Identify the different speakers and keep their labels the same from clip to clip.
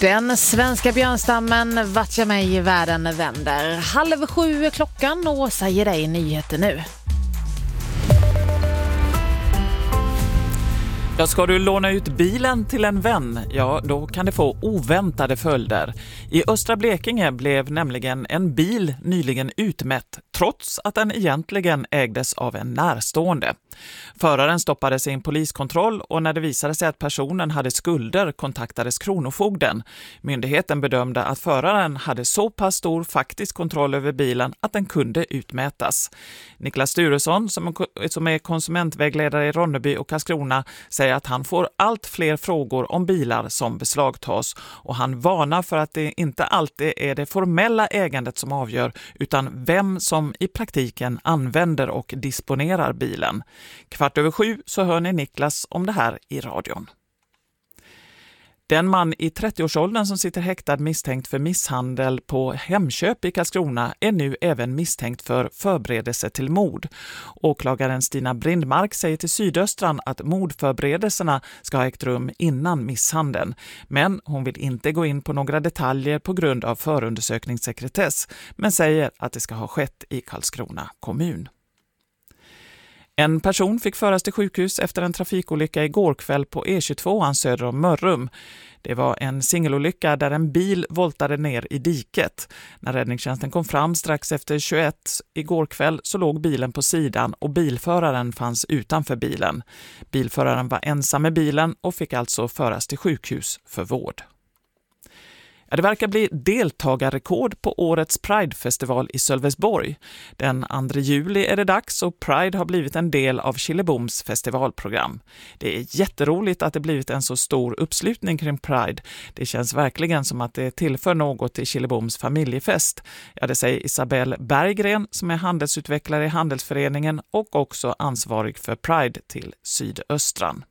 Speaker 1: Den svenska björnstammen vattar mig i världen vänder. 6:30 är klockan och säger dig nyheter nu.
Speaker 2: Ja, ska du låna ut bilen till en vän, ja då kan det få oväntade följder. I östra Blekinge blev nämligen en bil nyligen utmätt trots att den egentligen ägdes av en närstående. Föraren stoppades i en poliskontroll och när det visade sig att personen hade skulder kontaktades Kronofogden. Myndigheten bedömde att föraren hade så pass stor faktisk kontroll över bilen att den kunde utmätas. Niklas Sturesson som är konsumentvägledare i Ronneby och Karlskrona säger att han får allt fler frågor om bilar som beslagtas och han varnar för att det inte alltid är det formella ägandet som avgör utan vem som i praktiken använder och disponerar bilen. 6:15 så hör ni Niklas om det här i radion. Den man i 30-årsåldern som sitter häktad misstänkt för misshandel på Hemköp i Karlskrona är nu även misstänkt för förberedelse till mord. Åklagaren Stina Brindmark säger till Sydöstran att mordförberedelserna ska ha ägt rum innan misshandeln. Men hon vill inte gå in på några detaljer på grund av förundersökningssekretess men säger att det ska ha skett i Karlskrona kommun. En person fick föras till sjukhus efter en trafikolycka igår kväll på E22 söder om Mörrum. Det var en singelolycka där en bil voltade ner i diket. När räddningstjänsten kom fram strax efter 21 igår kväll så låg bilen på sidan och bilföraren fanns utanför bilen. Bilföraren var ensam med bilen och fick alltså föras till sjukhus för vård. Det verkar bli deltagarrekord på årets Pride-festival i Sölvesborg. Den 2 juli är det dags och Pride har blivit en del av Killeboms festivalprogram. Det är jätteroligt att det blivit en så stor uppslutning kring Pride. Det känns verkligen som att det tillför något till Killeboms familjefest. Ja, det säger Isabelle Berggren som är handelsutvecklare i Handelsföreningen och också ansvarig för Pride till Sydöstran.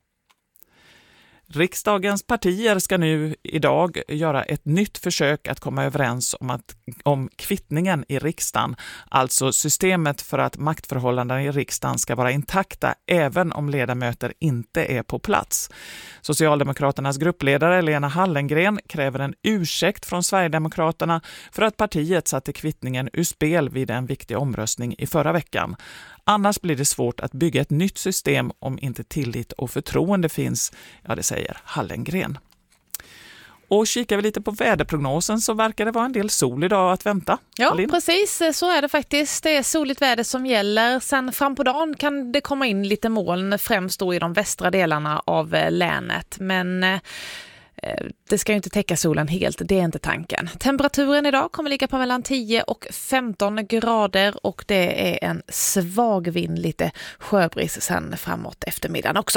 Speaker 2: Riksdagens partier ska nu idag göra ett nytt försök att komma överens om kvittningen i riksdagen, alltså systemet för att maktförhållandena i riksdagen ska vara intakta även om ledamöter inte är på plats. Socialdemokraternas gruppledare Lena Hallengren kräver en ursäkt från Sverigedemokraterna för att partiet satte kvittningen ur spel vid en viktig omröstning i förra veckan. Annars blir det svårt att bygga ett nytt system om inte tillit och förtroende finns, ja det säger Hallengren. Och kikar vi lite på väderprognosen så verkar det vara en del sol idag att vänta.
Speaker 1: Ja, precis. Så är det faktiskt. Det är soligt väder som gäller. Sen fram på dagen kan det komma in lite moln, främst då i de västra delarna av länet. Men det ska ju inte täcka solen helt, det är inte tanken. Temperaturen idag kommer ligga på mellan 10 och 15 grader och det är en svag vind, lite sjöbris sen framåt eftermiddagen också.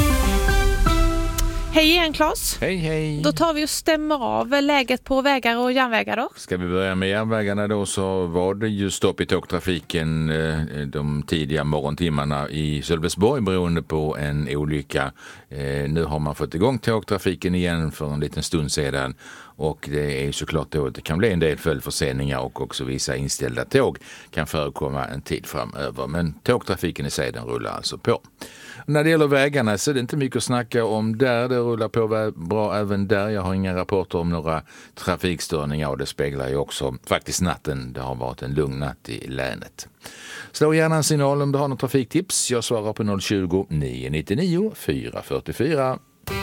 Speaker 1: Hej igen Claes.
Speaker 3: Hej hej.
Speaker 1: Då tar vi och stämmer av läget på vägar och järnvägar då.
Speaker 3: Ska vi börja med järnvägarna då så var det ju stopp i tågtrafiken de tidiga morgontimmarna i Sölvesborg beroende på en olycka. Nu har man fått igång tågtrafiken igen för en liten stund sedan och det är ju såklart då att det kan bli en del följdförseningar och också vissa inställda tåg kan förekomma en tid framöver. Men tågtrafiken i sig den rullar alltså på. När det gäller vägarna så är det inte mycket att snacka om där. Det rullar på bra även där. Jag har inga rapporter om några trafikstörningar och det speglar ju också faktiskt natten. Det har varit en lugn natt i länet. Slå gärna en signal om du har något trafiktips. Jag svarar på 020 999 444.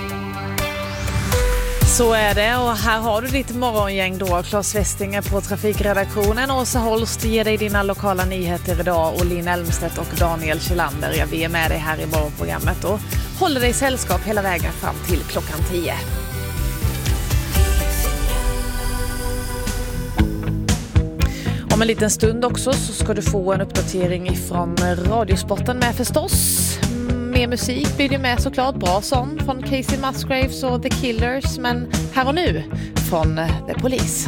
Speaker 1: Så är det och här har du ditt morgongäng då. Claes Westinger på trafikredaktionen. Åsa Holst ger dig dina lokala nyheter idag och Linn Elmstedt och Daniel Kjellander. Ja, vi är med dig här i morgonprogrammet och håller dig sällskap hela vägen fram till klockan 10. Om en liten stund också så ska du få en uppdatering ifrån Radiosporten med förstås. Mer musik blir det med såklart, bra sång från Casey Musgraves och The Killers, men här och nu från The Police.